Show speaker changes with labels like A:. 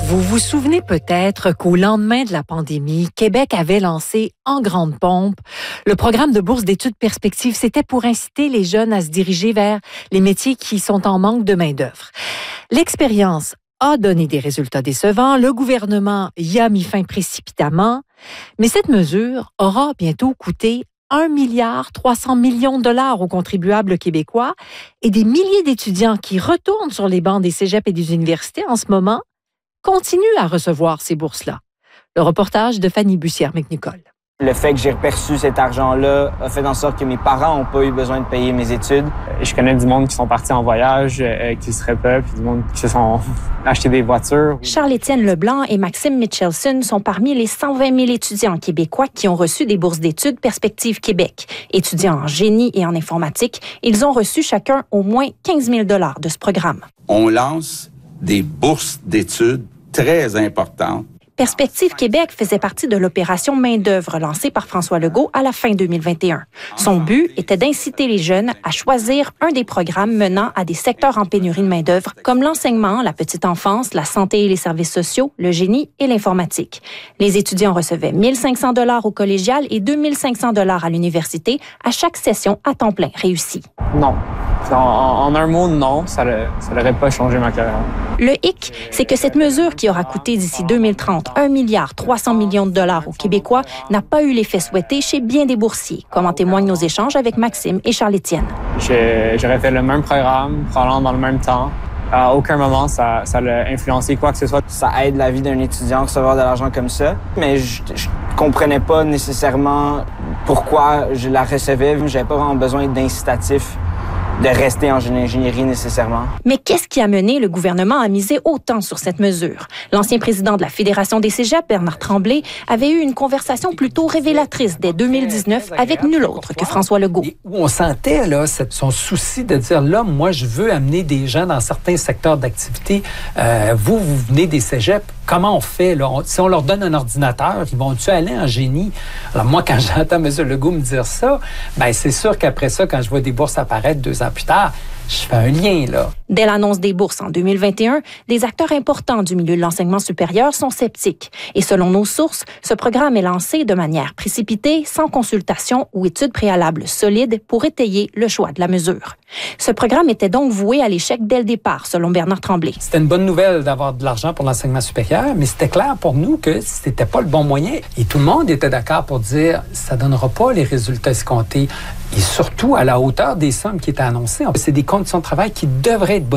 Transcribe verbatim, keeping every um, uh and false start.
A: Vous vous souvenez peut-être qu'au lendemain de la pandémie, Québec avait lancé en grande pompe le programme de bourse d'études perspectives. C'était pour inciter les jeunes à se diriger vers les métiers qui sont en manque de main-d'œuvre. L'expérience a donné des résultats décevants. Le gouvernement y a mis fin précipitamment. Mais cette mesure aura bientôt coûté un milliard trois cents millions de dollars aux contribuables québécois et des milliers d'étudiants qui retournent sur les bancs des cégeps et des universités en ce moment continuent à recevoir ces bourses-là. Le reportage de Fanny Bussière-McNicol.
B: Le fait que j'ai reperçu cet argent-là a fait en sorte que mes parents n'ont pas eu besoin de payer mes études.
C: Je connais du monde qui sont partis en voyage, euh, qui se répètent, puis du monde qui se sont achetés des voitures.
D: Charles-Étienne Leblanc et Maxime Mitchelson sont parmi les cent vingt mille étudiants québécois qui ont reçu des bourses d'études Perspectives Québec. Étudiants en génie et en informatique, ils ont reçu chacun au moins quinze mille dollars de ce programme.
E: On lance des bourses d'études très importantes.
D: Perspectives Québec faisait partie de l'opération Main-d'œuvre lancée par François Legault à la fin deux mille vingt et un. Son but était d'inciter les jeunes à choisir un des programmes menant à des secteurs en pénurie de main-d'œuvre, comme l'enseignement, la petite enfance, la santé et les services sociaux, le génie et l'informatique. Les étudiants recevaient mille cinq cents dollars au collégial et deux mille cinq cents dollars à l'université à chaque session à temps plein réussie.
C: Non. En, en un mot, non, ça n'aurait pas changé ma carrière.
D: Le hic, c'est que cette mesure qui aura coûté d'ici deux mille trente un milliard trois cents millions de dollars aux Québécois n'a pas eu l'effet souhaité chez bien des boursiers, comme en témoignent nos échanges avec Maxime et Charles-Étienne.
C: J'aurais fait le même programme, probablement dans le même temps. À aucun moment, ça, ça l'a influencé quoi que ce soit.
B: Ça aide la vie d'un étudiant recevoir de l'argent comme ça, mais je, je comprenais pas nécessairement pourquoi je la recevais. J'avais pas vraiment besoin d'incitatifs de rester en ingénierie nécessairement.
D: Mais qu'est-ce qui a mené le gouvernement à miser autant sur cette mesure? L'ancien président de la Fédération des cégeps, Bernard Tremblay, avait eu une conversation plutôt révélatrice dès deux mille dix-neuf avec nul autre que François Legault.
F: Et où on sentait là, son souci de dire, là, moi, je veux amener des gens dans certains secteurs d'activité. Euh, vous, vous venez des cégeps. Comment on fait? Là? On, si on leur donne un ordinateur, ils vont-tu aller en génie? Alors moi, quand j'entends M. Legault me dire ça, ben c'est sûr qu'après ça, quand je vois des bourses apparaître deux ans plus tard, je fais un lien, là.
D: Dès l'annonce des bourses en deux mille vingt et un, des acteurs importants du milieu de l'enseignement supérieur sont sceptiques. Et selon nos sources, ce programme est lancé de manière précipitée, sans consultation ou études préalables solides pour étayer le choix de la mesure. Ce programme était donc voué à l'échec dès le départ, selon Bernard Tremblay.
F: C'était une bonne nouvelle d'avoir de l'argent pour l'enseignement supérieur, mais c'était clair pour nous que c'était pas le bon moyen. Et tout le monde était d'accord pour dire ça donnera pas les résultats escomptés. Et surtout à la hauteur des sommes qui étaient annoncées. C'est des conditions de travail qui devraient